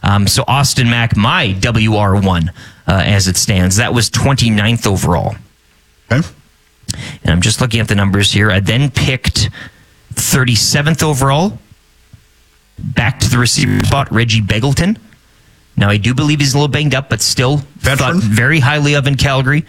So Austin Mack, my WR1 as it stands, that was 29th overall. Okay. And I'm just looking at the numbers here. I then picked 37th overall. Back to the receiver spot, Reggie Begelton. Now, I do believe he's a little banged up, but still thought very highly of in Calgary.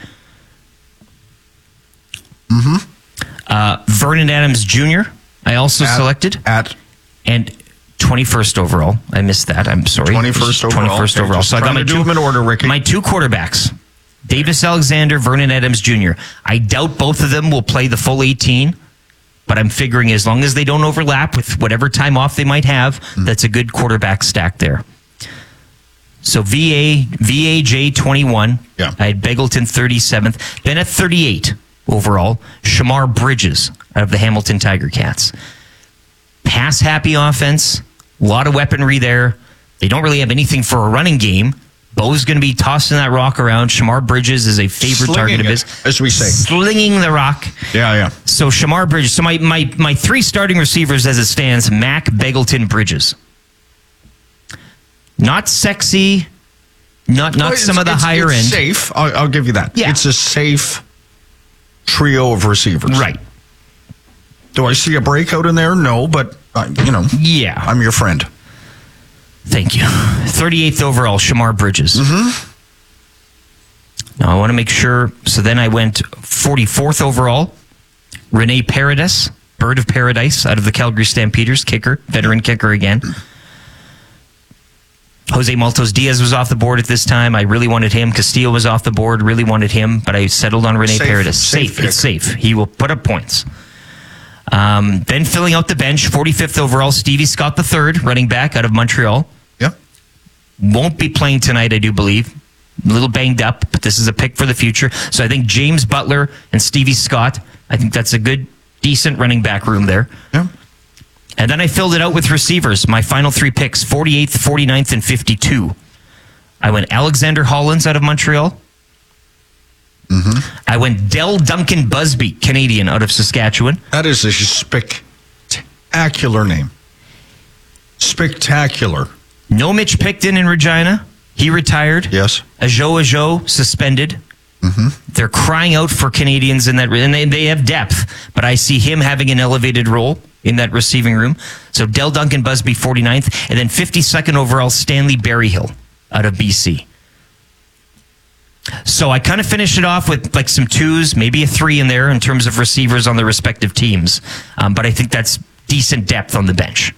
Vernon Adams Jr., I also selected. And 21st overall. I missed that. I'm sorry. 21st overall. 21st overall. So I got my do them in order, Ricky. My two quarterbacks, Davis Alexander, Vernon Adams Jr. I doubt both of them will play the full 18, but I'm figuring as long as they don't overlap with whatever time off they might have, that's a good quarterback stack there. So VAJ 21. Yeah. I had Begelton 37th. Then at 38 overall, Shamar Bridges out of the Hamilton Tiger Cats. Pass-happy offense, a lot of weaponry there. They don't really have anything for a running game. Bo's going to be tossing that rock around. Shamar Bridges is a favorite target of his. As we say. Slinging the rock. Yeah. So Shamar Bridges. So my three starting receivers as it stands, Mack, Begelton, Bridges. Not sexy. Not some of the higher end. Safe. I'll give you that. Yeah. It's a safe trio of receivers. Right. Do I see a breakout in there? No, but, Yeah. I'm your friend. Thank you. 38th overall, Shamar Bridges. Now, I want to make sure. So then I went 44th overall, Rene Paredes, Bird of Paradise, out of the Calgary Stampeders, kicker, veteran kicker again. Jose Maltos Diaz was off the board at this time. I really wanted him. Castillo was off the board, really wanted him, but I settled on Rene Paredes. Safe. It's safe. He will put up points. Then filling out the bench, 45th overall, Stevie Scott III, running back out of Montreal. Yeah. Won't be playing tonight, I do believe. A little banged up, but this is a pick for the future. So I think James Butler and Stevie Scott, I think that's a good, decent running back room there. Yeah. And then I filled it out with receivers. My final three picks, 48th, 49th, and 52. I went Alexander Hollins out of Montreal. I went Del Duncan Busby, Canadian, out of Saskatchewan. That is a spectacular name. Spectacular. No Mitch Picton in Regina. He retired. Yes. Ajo suspended. They're crying out for Canadians in that, and they have depth, but I see him having an elevated role in that receiving room. So Del Duncan Busby, 49th, and then 52nd overall, Stanley Berryhill out of BC. So I kind of finished it off with like some twos, maybe a three in there in terms of receivers on the respective teams. But I think that's decent depth on the bench.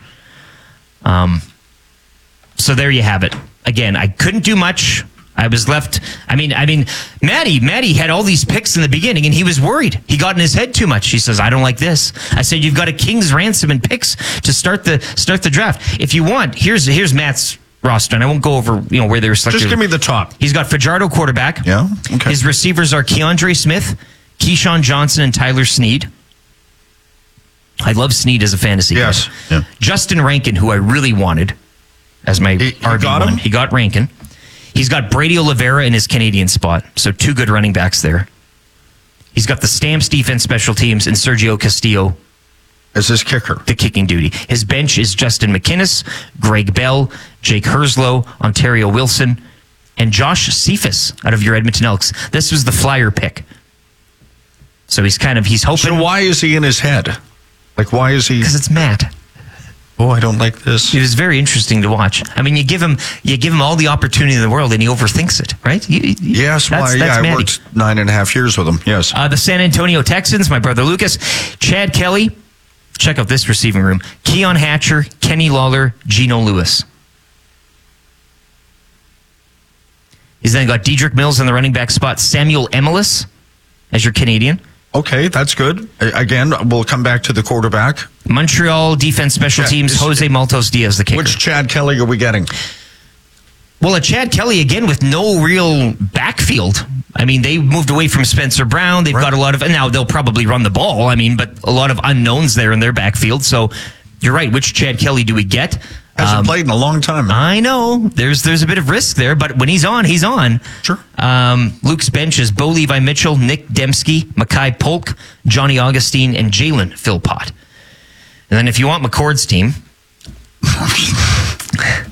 So there you have it. Again, I couldn't do much. I was left. I mean, Maddie had all these picks in the beginning, and he was worried. He got in his head too much. He says, "I don't like this." I said, "You've got a king's ransom in picks to start the draft. If you want, here's Matt's roster, and I won't go over where they were selected. Just give me the top. He's got Fajardo quarterback. Yeah. Okay. His receivers are Keandre Smith, Keyshawn Johnson, and Tyler Snead. I love Snead as a fantasy guy. Yes. Yeah. Justin Rankin, who I really wanted as my RB1. He got Rankin. He's got Brady Oliveira in his Canadian spot, so two good running backs there. He's got the Stamps defense, special teams, and Sergio Castillo as his kicker, the kicking duty. His bench is Justin McInnes, Greg Bell, Jake Herslow, Ontario Wilson, and Josh Cephas out of your Edmonton Elks. This was the flyer pick. So he's hoping. So why is he in his head? Like, why is he? Because it's Matt. Oh, I don't like this. It was very interesting to watch. I mean, you give him all the opportunity in the world, and he overthinks it, right? Yes, I worked 9.5 years with him. Yes. The San Antonio Texans, my brother Lucas, Chad Kelly. Check out this receiving room: Keon Hatcher, Kenny Lawler, Geno Lewis. He's then got Dedrick Mills in the running back spot, Samuel Emelis as your Canadian. Okay, that's good. Again, we'll come back to the quarterback. Montreal defense, special teams, Jose Maltos Diaz, the kicker. Which Chad Kelly are we getting? Well, a Chad Kelly, again, with no real backfield. I mean, they moved away from Spencer Brown. They've got a lot of, now they'll probably run the ball, but a lot of unknowns there in their backfield. So you're right. Which Chad Kelly do we get? Hasn't played in a long time. I know. There's a bit of risk there, but when he's on, he's on. Sure. Luke's bench is Bo Levi Mitchell, Nick Dembski, Makai Polk, Johnny Augustine, and Jalen Philpott. And then if you want McCord's team,